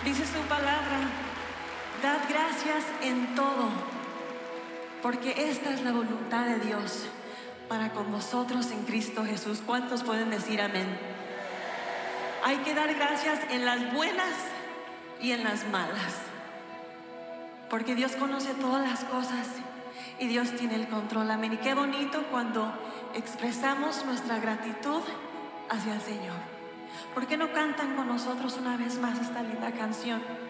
Dice su palabra: dad gracias en todo, porque esta es la voluntad de Dios para con vosotros en Cristo Jesús. ¿Cuántos pueden decir amén? Hay que dar gracias en las buenas y en las malas, porque Dios conoce todas las cosas y Dios tiene el control. Amén. Y qué bonito cuando expresamos nuestra gratitud hacia el Señor. ¿Por qué no cantan con nosotros una vez más esta linda canción?